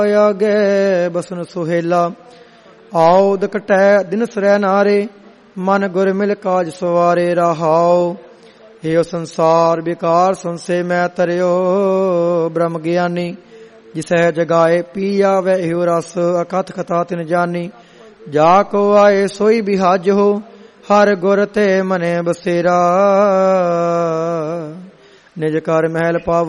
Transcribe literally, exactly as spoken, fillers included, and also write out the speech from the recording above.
ਆਗੇ ਬਸਨ ਸੁਹੇਲਾ ਆਉਦ ਕਟੈ ਦਿਨ ਸਰੈ ਨਾਰੇ ਮਨ ਗੁਰ ਮਿਲ ਕਾਜ ਸਵਾਰੇ ਰਹਾਉ। ਏਉ ਸੰਸਾਰ ਵਿਕਾਰ ਸੰਸੇ ਮੈਂ ਤਰਿਓ ਬ੍ਰਹਮ ਗਿਆਨੀ ਜਿਸਹਿ ਜਗਾਏ ਪੀ ਆਵੈ ਇਹੋ ਰਸ ਅਕਥ ਕਥਾ ਤਿਨ ਜਾਨੀ। ਜਾ ਕੋ ਆਏ ਸੋਈ ਬਿਹਾਜ ਹੋ ਹਰ ਗੁਰ ਤੇ ਮਨੇ ਬਸੇਰਾ ਨਿਜ ਕਰ ਮਹਿਲ ਪਾਵ